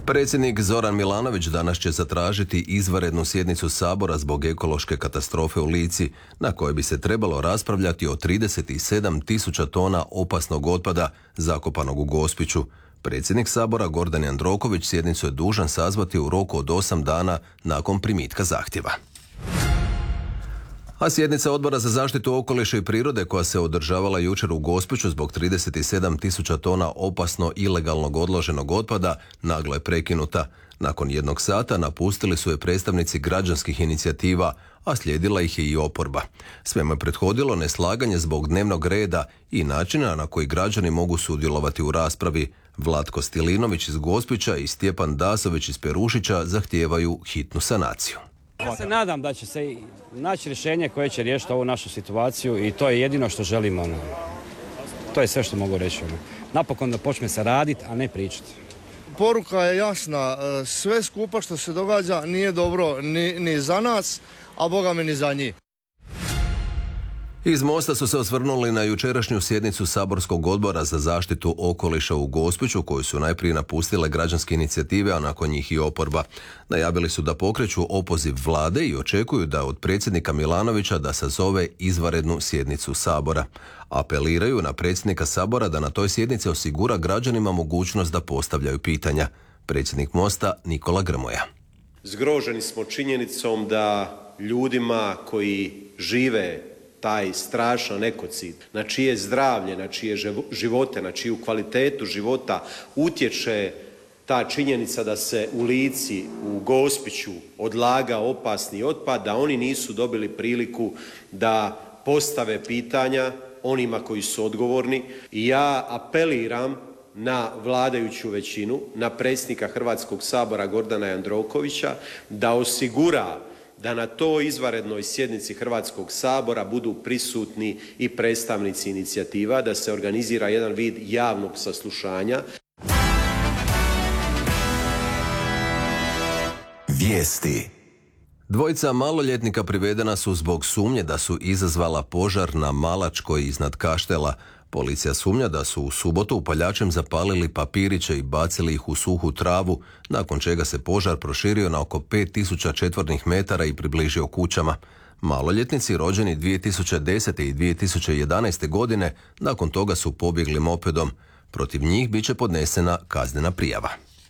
Predsjednik Zoran Milanović danas će zatražiti izvanrednu sjednicu Sabora zbog ekološke katastrofe u Lici, na kojoj bi se trebalo raspravljati o 37.000 tona opasnog otpada zakopanog u Gospiću. Predsjednik Sabora Gordan Jandroković sjednicu je dužan sazvati u roku od 8 dana nakon primitka zahtjeva. A sjednica Odbora za zaštitu okoliša i prirode koja se održavala jučer u Gospiću zbog 37.000 tona opasno ilegalnog odloženog otpada naglo je prekinuta. Nakon 1 sata napustili su je predstavnici građanskih inicijativa, a slijedila ih je i oporba. Svemu je prethodilo neslaganje zbog dnevnog reda i načina na koji građani mogu sudjelovati u raspravi. Vlatko Stilinović iz Gospića i Stjepan Dasović iz Perušića zahtijevaju hitnu sanaciju. Ja se nadam da će se naći rješenje koje će riješiti ovu našu situaciju i to je jedino što želimo. To je sve što mogu reći. Napokon da počne se raditi, a ne pričati. Poruka je jasna, sve skupa što se događa nije dobro ni za nas, a boga mi ni za njih. Iz Mosta su se osvrnuli na jučerašnju sjednicu Saborskog odbora za zaštitu okoliša u Gospiću, koju su najprije napustile građanske inicijative, a nakon njih i oporba. Najavili su da pokreću opoziv vlade i očekuju da od predsjednika Milanovića da sazove izvanrednu sjednicu Sabora. Apeliraju na predsjednika Sabora da na toj sjednici osigura građanima mogućnost da postavljaju pitanja. Predsjednik Mosta Nikola Grmoja. Zgroženi smo činjenicom da ljudima koji žive taj strašan ekocid, na čije zdravlje, na čije živote, na čiju kvalitetu života utječe ta činjenica da se u Lici, u Gospiću odlaga opasni otpad, da oni nisu dobili priliku da postave pitanja onima koji su odgovorni. I ja apeliram na vladajuću većinu, na predsjednika Hrvatskog sabora Gordana Jandrokovića da osigura da na toj izvanrednoj sjednici Hrvatskog sabora budu prisutni i predstavnici inicijativa, da se organizira jedan vid javnog saslušanja. Vijesti. Dvojica maloljetnika privedena su zbog sumnje da su izazvala požar na Malačkoj iznad Kaštela. Policija sumnja da su u subotu upaljačem zapalili papiriće i bacili ih u suhu travu, nakon čega se požar proširio na oko 5000 četvornih metara i približio kućama. Maloljetnici rođeni 2010. i 2011. godine nakon toga su pobjegli mopedom. Protiv njih bit će podnesena kaznena prijava.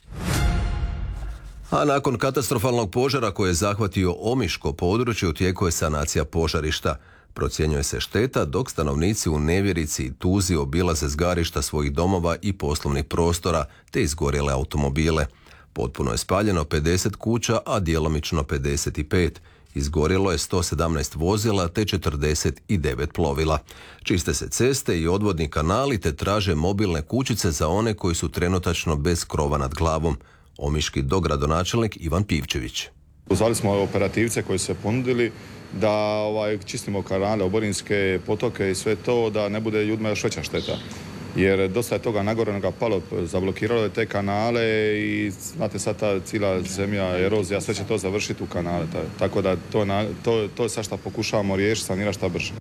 A nakon katastrofalnog požara koji je zahvatio Omiško područje u tijeku je sanacija požarišta. Procjenjuje se šteta dok stanovnici u nevjerici i tuzi obilaze zgarišta svojih domova i poslovnih prostora te izgorjele automobile. Potpuno je spaljeno 50 kuća, a djelomično 55. Izgorjelo je 117 vozila te 49 plovila. Čiste se ceste i odvodni kanali te traže mobilne kućice za one koji su trenutačno bez krova nad glavom. Omiški dogradonačelnik Ivan Pivčević. Pozvali smo operativce koji su se ponudili da čistimo kanale, oborinske potoke i sve to, da ne bude ljudima još veća šteta. Jer dosta je toga nagorenoga palo, zablokiralo je te kanale i znate sad ta cijela zemlja, erozija, sve će to završiti u kanale. Tako da to je sad što pokušavamo riješiti, sanirati šta brže.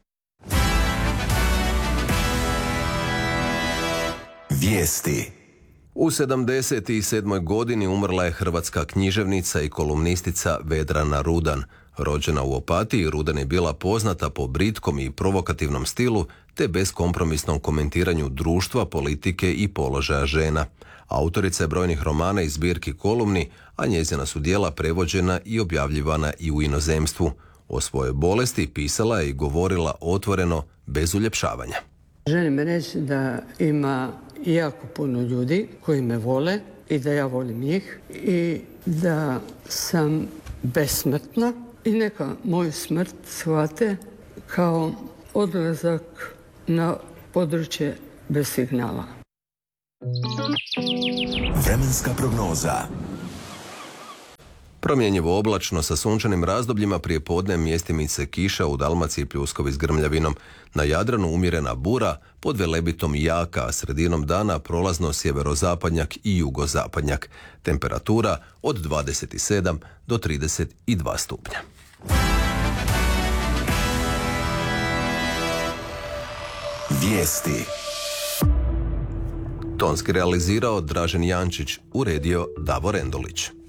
Vijesti. U 77. godini umrla je hrvatska književnica i kolumnistica Vedrana Rudan. Rođena u Opatiji, Rudan je bila poznata po britkom i provokativnom stilu te beskompromisnom komentiranju društva, politike i položaja žena. Autorica je brojnih romana i zbirki kolumni, a njezina su djela prevođena i objavljivana i u inozemstvu. O svojoj bolesti pisala je i govorila otvoreno, bez uljepšavanja. Želim reći da ima jako puno ljudi koji me vole i da ja volim njih i da sam besmrtna i neka moju smrt shvate kao odlazak na područje bez signala. Vremenska prognoza. Promjenjivo oblačno sa sunčanim razdobljima, prije podne mjestimice kiša, u Dalmaciji pljuskovi s grmljavinom. Na Jadranu umjerena bura, pod Velebitom jaka, a sredinom dana prolazno sjeverozapadnjak i jugozapadnjak. Temperatura od 27 do 32 stupnja. Vijesti. Tonski realizirao Dražen Jančić, uredio Davor Endulić.